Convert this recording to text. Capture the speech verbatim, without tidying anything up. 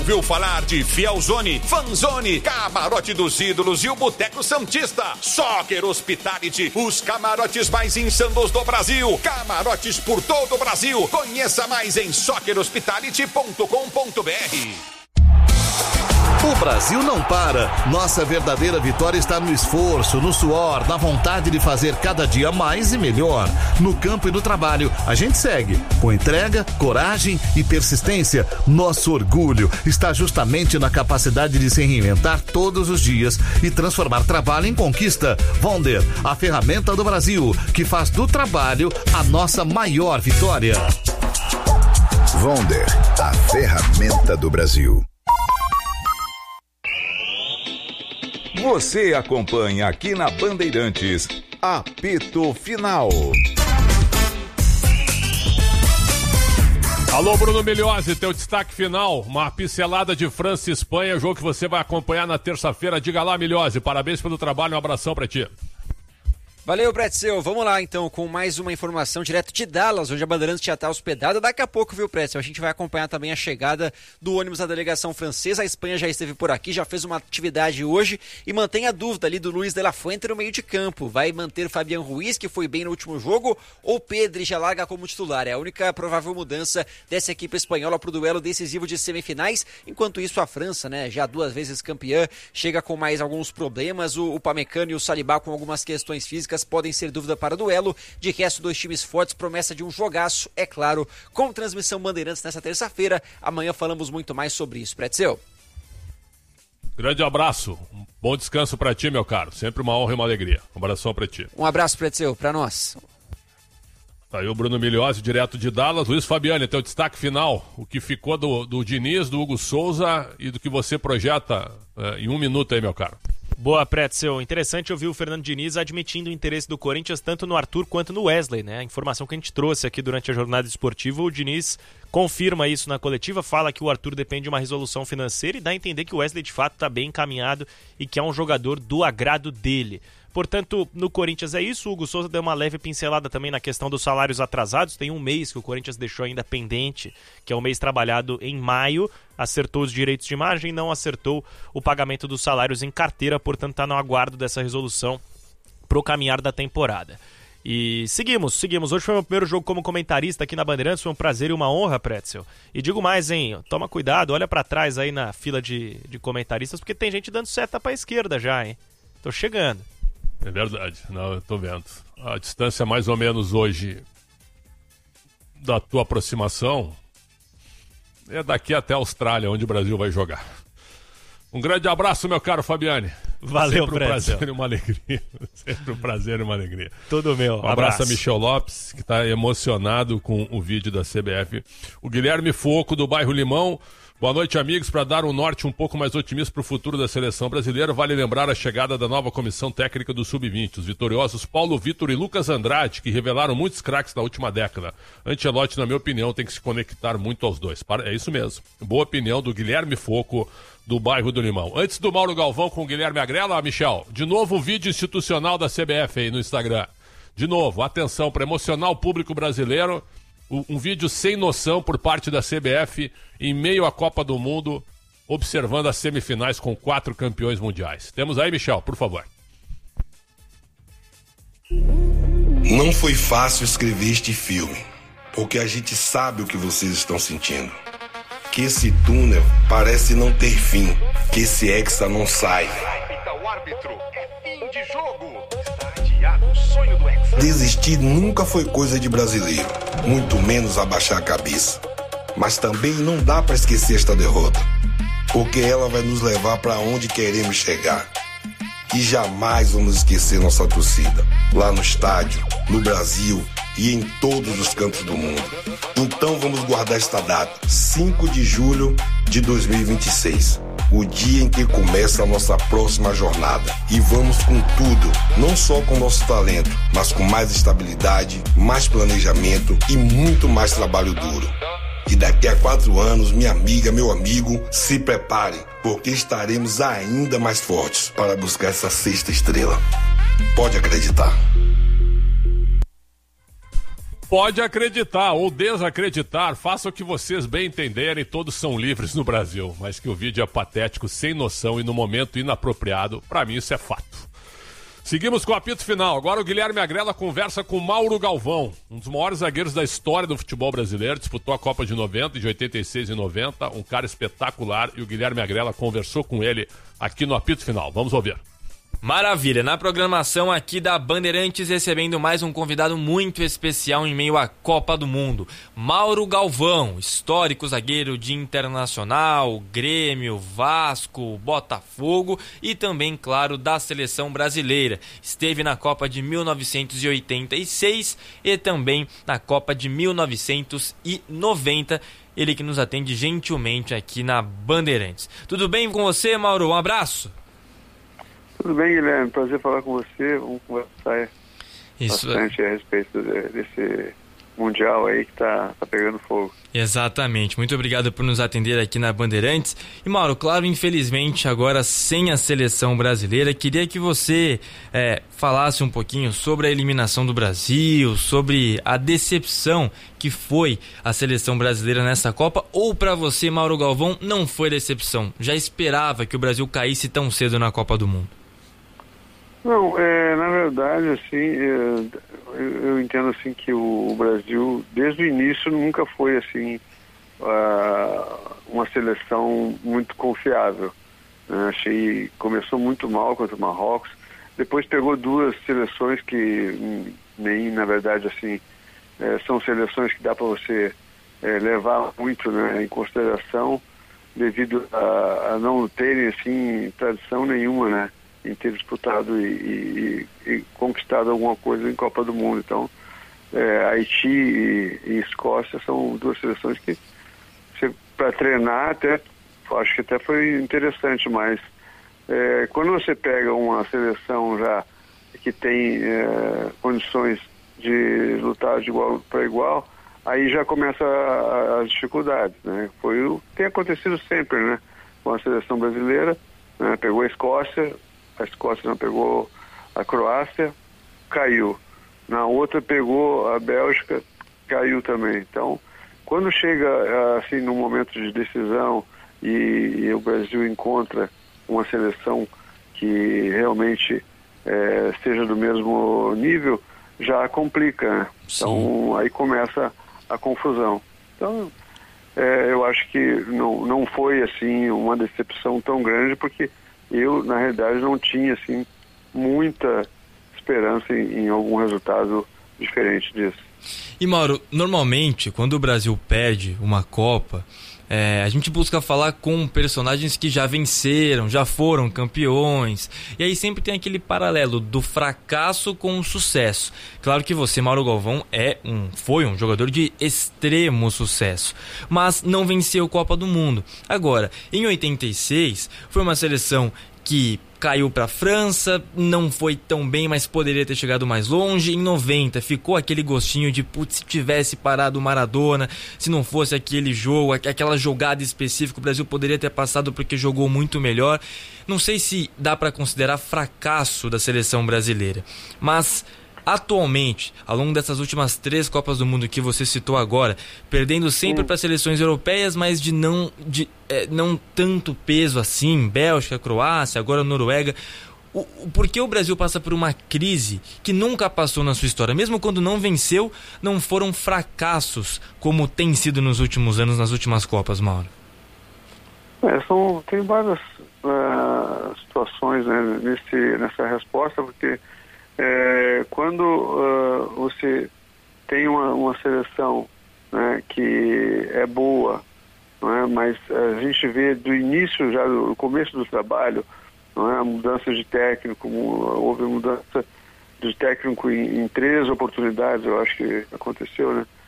ouviu falar de Fielzone, Fanzone, Camarote dos Ídolos e o Boteco Santista? Soccer Hospitality, os camarotes mais insanos do Brasil. Camarotes por todo o Brasil. Conheça mais em soccer hospitality ponto com ponto b r. O Brasil não para. Nossa verdadeira vitória está no esforço, no suor, na vontade de fazer cada dia mais e melhor. No campo e no trabalho, a gente segue. Com entrega, coragem e persistência, nosso orgulho está justamente na capacidade de se reinventar todos os dias e transformar trabalho em conquista. Vonder, a ferramenta do Brasil, que faz do trabalho a nossa maior vitória. Vonder, a ferramenta do Brasil. Você acompanha aqui na Bandeirantes, Apito Final. Alô, Bruno Milhozzi, teu destaque final, uma pincelada de França e Espanha, jogo que você vai acompanhar na terça-feira. Diga lá, Milhozzi, parabéns pelo trabalho, um abração pra ti. Valeu, Pretzel. Vamos lá, então, com mais uma informação direto de Dallas, onde a Bandeirantes já está hospedada. Daqui a pouco, viu, Pretzel? A gente vai acompanhar também a chegada do ônibus da delegação francesa. A Espanha já esteve por aqui, já fez uma atividade hoje e mantém a dúvida ali do Luis de la Fuente no meio de campo. Vai manter Fabián Ruiz, que foi bem no último jogo, ou Pedri já larga como titular? É a única provável mudança dessa equipe espanhola para o duelo decisivo de semifinais. Enquanto isso, a França, né, já duas vezes campeã, chega com mais alguns problemas. O, o Pamecano e o Saliba com algumas questões físicas podem ser dúvida para o duelo. De resto, dois times fortes, promessa de um jogaço, é claro, com transmissão Bandeirantes nessa terça-feira. Amanhã falamos muito mais sobre isso. Pretzel. Grande abraço, um bom descanso para ti, meu caro. Sempre uma honra e uma alegria. Um abração para ti. Um abraço, Pretzel, para nós. Tá aí o Bruno Milhozzi, direto de Dallas. Luiz Fabiani, teu destaque final. O que ficou do, do Diniz, do Hugo Souza e do que você projeta é, em um minuto aí, meu caro. Boa, Pretzel. Interessante ouvir o Fernando Diniz admitindo o interesse do Corinthians tanto no Arthur quanto no Wesley, né? A informação que a gente trouxe aqui durante a jornada esportiva, o Diniz confirma isso na coletiva, fala que o Arthur depende de uma resolução financeira e dá a entender que o Wesley de fato está bem encaminhado e que é um jogador do agrado dele. Portanto, no Corinthians é isso. O Hugo Souza deu uma leve pincelada também na questão dos salários atrasados. Tem um mês que o Corinthians deixou ainda pendente, que é um mês trabalhado em maio. Acertou os direitos de imagem, não acertou o pagamento dos salários em carteira. Portanto, está no aguardo dessa resolução para o caminhar da temporada. E seguimos, seguimos. Hoje foi o meu primeiro jogo como comentarista aqui na Bandeirantes. Foi um prazer e uma honra, Pretzel. E digo mais, hein? Toma cuidado, olha para trás aí na fila de, de comentaristas, porque tem gente dando seta para a esquerda já, hein? Tô chegando. É verdade, não, eu tô vendo. A distância mais ou menos hoje da tua aproximação é daqui até a Austrália, onde o Brasil vai jogar. Um grande abraço, meu caro Fabiani. Valeu, Sempre um prazer e uma alegria. Sempre um prazer e uma alegria. Tudo meu. Um abraço, abraço a Michel Lopes, que está emocionado com o vídeo da C B F. O Guilherme Foco, do bairro Limão. Boa noite, amigos. Para dar um norte um pouco mais otimista para o futuro da seleção brasileira, vale lembrar a chegada da nova comissão técnica do sub vinte. Os vitoriosos Paulo Vitor e Lucas Andrade, que revelaram muitos craques na última década. Ancelotti, na minha opinião, tem que se conectar muito aos dois. É isso mesmo. Boa opinião do Guilherme Foco, do bairro do Limão. Antes do Mauro Galvão com o Guilherme Agrela, Michel, de novo o vídeo institucional da C B F aí no Instagram. De novo, atenção, para emocionar o público brasileiro. Um vídeo sem noção por parte da C B F em meio à Copa do Mundo, observando as semifinais com quatro campeões mundiais. Temos aí, Michel, por favor. Não foi fácil escrever este filme, porque a gente sabe o que vocês estão sentindo. Que esse túnel parece não ter fim, que esse hexa não sai. Desistir nunca foi coisa de brasileiro, muito menos abaixar a cabeça. Mas também não dá para esquecer esta derrota, porque ela vai nos levar para onde queremos chegar. E jamais vamos esquecer nossa torcida, lá no estádio, no Brasil e em todos os cantos do mundo. Então vamos guardar esta data, cinco de julho de dois mil e vinte e seis. O dia em que começa a nossa próxima jornada. E vamos com tudo, não só com nosso talento, mas com mais estabilidade, mais planejamento e muito mais trabalho duro. E daqui a quatro anos, minha amiga, meu amigo, se prepare, porque estaremos ainda mais fortes para buscar essa sexta estrela. Pode acreditar. Pode acreditar ou desacreditar, faça o que vocês bem entenderem, todos são livres no Brasil. Mas que o vídeo é patético, sem noção e no momento inapropriado, pra mim isso é fato. Seguimos com o apito final. Agora o Guilherme Agrela conversa com Mauro Galvão, um dos maiores zagueiros da história do futebol brasileiro. Disputou a Copa de noventa, de oitenta e seis e noventa, um cara espetacular. E o Guilherme Agrela conversou com ele aqui no apito final. Vamos ouvir. Maravilha, na programação aqui da Bandeirantes, recebendo mais um convidado muito especial em meio à Copa do Mundo. Mauro Galvão, histórico zagueiro de Internacional, Grêmio, Vasco, Botafogo e também, claro, da seleção brasileira. Esteve na Copa de mil novecentos e oitenta e seis e também na Copa de mil novecentos e noventa. Ele que nos atende gentilmente aqui na Bandeirantes. Tudo bem com você, Mauro? Um abraço. Tudo bem, Guilherme, prazer falar com você. Vamos conversar Isso. bastante a respeito desse Mundial aí que tá, tá pegando fogo. Exatamente, muito obrigado por nos atender aqui na Bandeirantes. E Mauro, claro, infelizmente agora sem a seleção brasileira, queria que você é, falasse um pouquinho sobre a eliminação do Brasil, sobre a decepção que foi a seleção brasileira nessa Copa, ou para você, Mauro Galvão, não foi decepção? Já esperava que o Brasil caísse tão cedo na Copa do Mundo? Não, é, na verdade, assim, é, eu, eu entendo assim que o, o Brasil, desde o início, nunca foi assim uh, uma seleção muito confiável. Né? Achei começou muito mal contra o Marrocos, depois pegou duas seleções que nem, na verdade, assim, é, são seleções que dá para você é, levar muito, né, em consideração, devido a, a não terem assim tradição nenhuma, né, em ter disputado e, e, e conquistado alguma coisa em Copa do Mundo. Então, é, Haiti e, e Escócia são duas seleções que, para treinar, até acho que até foi interessante, mas é, quando você pega uma seleção já que tem é, condições de lutar de igual para igual, aí já começa a, a, as dificuldades, né? Foi o que tem acontecido sempre, né? Com a seleção brasileira, né? Pegou a Escócia, a Escócia não pegou a Croácia, caiu. Na outra pegou a Bélgica, caiu também. Então, quando chega assim num momento de decisão e, e o Brasil encontra uma seleção que realmente é, seja do mesmo nível, já complica, né? Então aí começa a confusão. Então é, eu acho que não, não foi assim uma decepção tão grande, porque eu, na realidade, não tinha assim muita esperança em, em algum resultado diferente disso. E Mauro, normalmente quando o Brasil perde uma Copa, é, a gente busca falar com personagens que já venceram, já foram campeões, e aí sempre tem aquele paralelo do fracasso com o sucesso. Claro que você, Mauro Galvão, é um, foi um jogador de extremo sucesso, mas não venceu a Copa do Mundo. Agora, em oitenta e seis, foi uma seleção que caiu para a França, não foi tão bem, mas poderia ter chegado mais longe. Em noventa ficou aquele gostinho de, putz, se tivesse parado o Maradona, se não fosse aquele jogo, aquela jogada específica, o Brasil poderia ter passado porque jogou muito melhor. Não sei se dá para considerar fracasso da seleção brasileira, mas atualmente, ao longo dessas últimas três Copas do Mundo que você citou agora, perdendo sempre para seleções europeias, mas de não, de, é, não tanto peso assim, Bélgica, Croácia, agora Noruega, o, o, por que o Brasil passa por uma crise que nunca passou na sua história? Mesmo quando não venceu, não foram fracassos como tem sido nos últimos anos, nas últimas Copas, Mauro? É, são, tem várias uh, situações, né, nesse, nessa resposta, porque É, quando uh, você tem uma, uma seleção, né, que é boa, não é? Mas a gente vê do início, já do começo do trabalho, não é? A mudança de técnico, houve mudança de técnico em, em três oportunidades, eu acho que aconteceu, né?